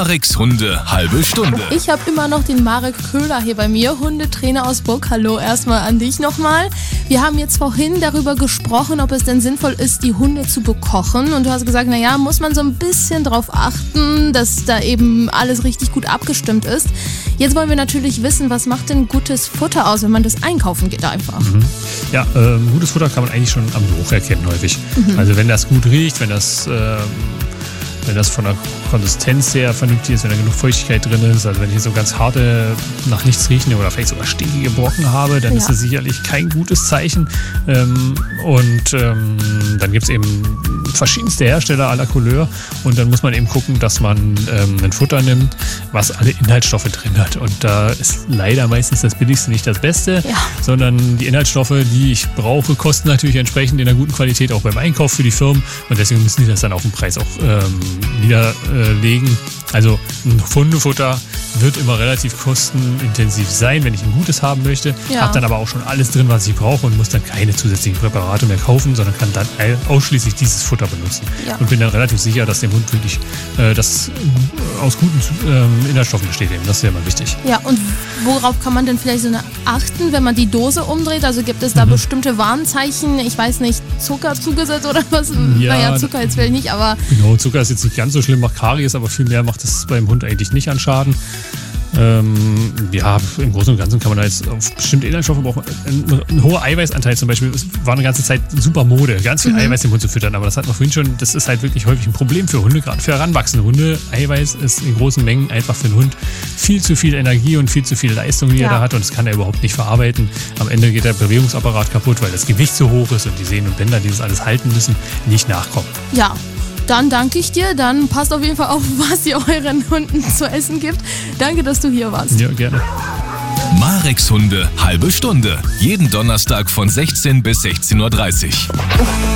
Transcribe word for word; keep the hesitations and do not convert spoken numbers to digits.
Mareks Hunde halbe Stunde. Ich habe immer noch den Marek Köhler hier bei mir, Hundetrainer aus Burg. Hallo erstmal an dich nochmal. Wir haben jetzt vorhin darüber gesprochen, ob es denn sinnvoll ist, die Hunde zu bekochen. Und du hast gesagt, naja, muss man so ein bisschen drauf achten, dass da eben alles richtig gut abgestimmt ist. Jetzt wollen wir natürlich wissen, was macht denn gutes Futter aus, wenn man das einkaufen geht einfach? Mhm. Ja, ähm, gutes Futter kann man eigentlich schon am Geruch erkennen häufig. Mhm. Also wenn das gut riecht, wenn das... Ähm Wenn das von der Konsistenz her vernünftig ist, wenn da genug Feuchtigkeit drin ist, also wenn ich so ganz harte, nach nichts riechende oder vielleicht sogar stinkige Brocken habe, dann ja. ist das sicherlich kein gutes Zeichen. Ähm, und ähm, dann gibt es eben verschiedenste Hersteller à la Couleur und dann muss man eben gucken, dass man ähm, ein Futter nimmt, was alle Inhaltsstoffe drin hat. Und da ist leider meistens das Billigste nicht das Beste, ja. sondern die Inhaltsstoffe, die ich brauche, kosten natürlich entsprechend in einer guten Qualität auch beim Einkauf für die Firmen und deswegen müssen die das dann auf den Preis auch ähm, niederlegen. Also ein Hundefutter wird immer relativ kostenintensiv sein, wenn ich ein gutes haben möchte. Ja. Habe dann aber auch schon alles drin, was ich brauche und muss dann keine zusätzlichen Präparate mehr kaufen, sondern kann dann ausschließlich dieses Futter benutzen. Ja. Und bin dann relativ sicher, dass dem Hund wirklich äh, das aus guten äh, Inhaltsstoffen besteht. Eben. Das ist ja immer wichtig. Ja, und worauf kann man denn vielleicht so eine achten, wenn man die Dose umdreht? Also gibt es da mhm. bestimmte Warnzeichen? Ich weiß nicht, Zucker zugesetzt oder was? Ja, naja, Zucker jetzt vielleicht nicht, aber... Genau, Zucker ist jetzt nicht ganz so schlimm, macht Karies, aber viel mehr macht es beim Hund eigentlich nicht an Schaden. Ähm, ja, im Großen und Ganzen kann man da jetzt auf bestimmte Inhaltsstoffe brauchen. Ein, ein hoher Eiweißanteil zum Beispiel, es war eine ganze Zeit super Mode, ganz viel mhm. Eiweiß dem Hund zu füttern, aber das hatten wir vorhin schon, das ist halt wirklich häufig ein Problem für Hunde, gerade für heranwachsende Hunde. Eiweiß ist in großen Mengen einfach für den Hund viel zu viel Energie und viel zu viel Leistung, die ja. er da hat und das kann er überhaupt nicht verarbeiten. Am Ende geht der Bewegungsapparat kaputt, weil das Gewicht so hoch ist und die Sehnen und Bänder, die das alles halten müssen, nicht nachkommen. Ja. Dann danke ich dir. Dann passt auf jeden Fall auf, was ihr euren Hunden zu essen gibt. Danke, dass du hier warst. Ja, gerne. Mareks Hunde halbe Stunde. Jeden Donnerstag von sechzehn bis sechzehn Uhr dreißig.